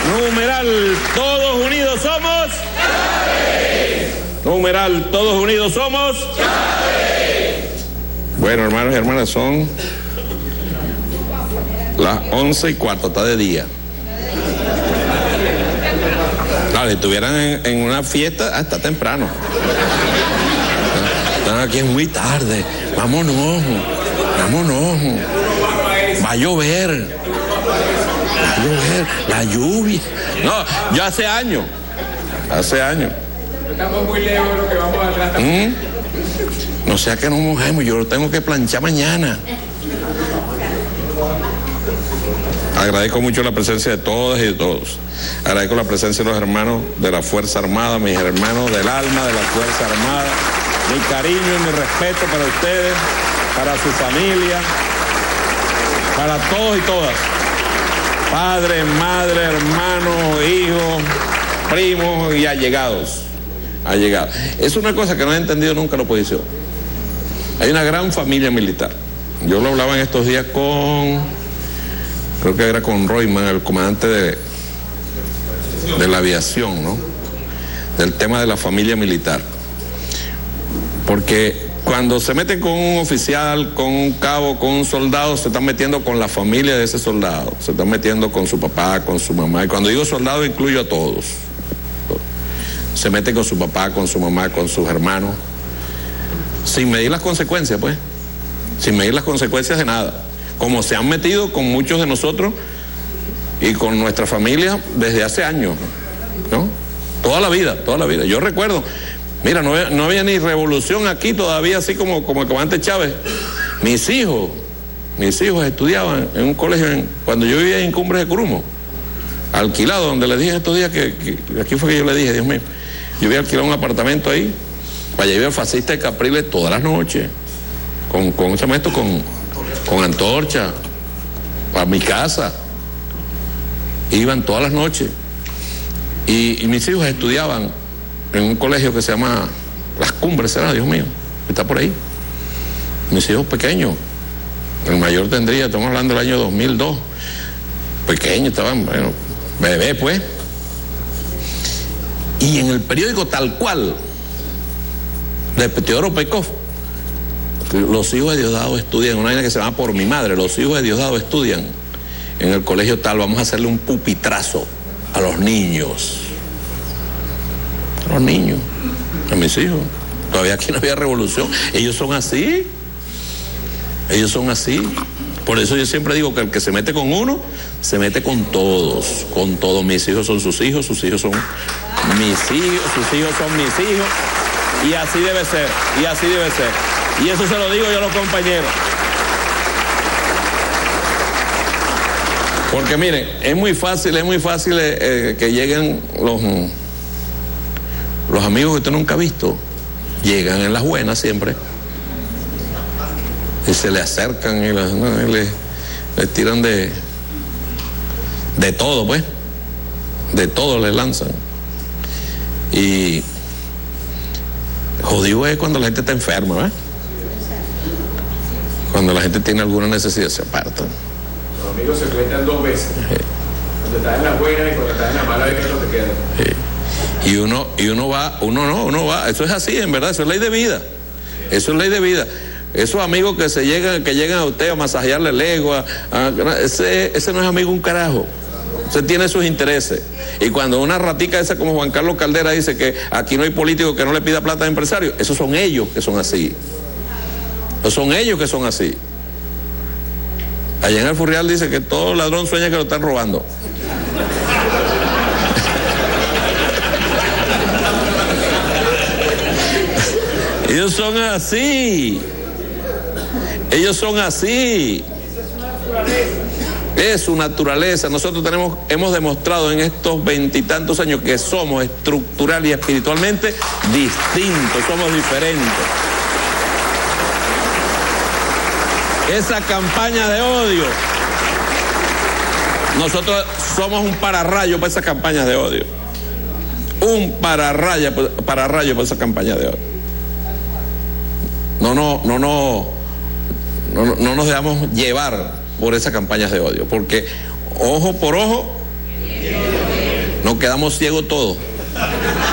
Numeral, todos unidos somos. Chávez. Numeral, todos unidos somos. Chávez. Bueno, hermanos y hermanas, son las 11:15, está de día. Claro, si estuvieran en una fiesta, está temprano. Están aquí, es muy tarde. Vámonos. Va a llover. La lluvia. No, yo hace años. Estamos muy lejos de lo que vamos atrás. No sea que nos mojemos, yo lo tengo que planchar mañana. Agradezco mucho la presencia de todas y de todos. Agradezco la presencia de los hermanos de la Fuerza Armada, mis hermanos del alma de la Fuerza Armada. Mi cariño y mi respeto para ustedes, para su familia, para todos y todas. Padres, madres, hermanos, hijos, primos y allegados. Es una cosa que no he entendido nunca la oposición. Hay una gran familia militar. Yo lo hablaba en estos días creo que era con Royman, el comandante de la aviación, ¿no? Del tema de la familia militar. Porque cuando se meten con un oficial, con un cabo, con un soldado, se están metiendo con la familia de ese soldado, se están metiendo con su papá, con su mamá. Y cuando digo soldado, incluyo a todos. Se meten con su papá, con su mamá, con sus hermanos, sin medir las consecuencias, pues, sin medir las consecuencias de nada, como se han metido con muchos de nosotros y con nuestra familia desde hace años, ¿no? Toda la vida. Yo recuerdo, mira, no había ni revolución aquí todavía, así como el comandante Chávez. Mis hijos estudiaban en un colegio cuando yo vivía en Cumbres de Curumo, alquilado, donde les dije estos días que aquí fue que yo le dije, Dios mío, yo había alquilado un apartamento ahí, para allá iba el fascista de Capriles todas las noches, con antorcha, a mi casa, iban todas las noches, y mis hijos estudiaban en un colegio que se llama Las Cumbres, ¿será? Dios mío, está por ahí. Mis hijos pequeños, el mayor tendría, estamos hablando del año 2002, pequeños, estaban, bueno, bebé pues. Y en el periódico Tal Cual de Teodoro Pekov, los hijos de Diosdado estudian, una vaina que se llama Por Mi Madre, los hijos de Diosdado estudian en el colegio tal, vamos a hacerle un pupitrazo a los niños. A mis hijos. Todavía aquí no había revolución. Ellos son así. Por eso yo siempre digo que el que se mete con uno, se mete con todos. Mis hijos son sus hijos son mis hijos, sus hijos son mis hijos. Y así debe ser. Y eso se lo digo yo a los compañeros. Porque miren, es muy fácil que lleguen los amigos que usted nunca ha visto. Llegan en las buenas siempre. Y se le acercan y les tiran de todo, pues. De todo les lanzan. Y jodido es cuando la gente está enferma, ¿verdad? Cuando la gente tiene alguna necesidad, se apartan. Los amigos se cuentan dos veces. Cuando estás en la buena y cuando estás en la mala, ¿qué es lo que queda? Y uno va, eso es así, en verdad, eso es ley de vida. Esos amigos que llegan a usted a masajearle el ego, ese no es amigo un carajo. Usted tiene sus intereses. Y cuando una ratica esa como Juan Carlos Caldera dice que aquí no hay político que no le pida plata a empresarios, esos son ellos que son así. Allá en el Furrial dice que todo ladrón sueña que lo están robando. Ellos son así. Es su naturaleza. Nosotros hemos demostrado en estos 20 y tantos años que somos estructural y espiritualmente distintos, somos diferentes. Esa campaña de odio, nosotros somos un pararrayo para esas campañas de odio. Un pararrayo para esa campaña de odio. No nos dejamos llevar por esas campañas de odio, porque ojo por ojo, Nos quedamos ciegos todos.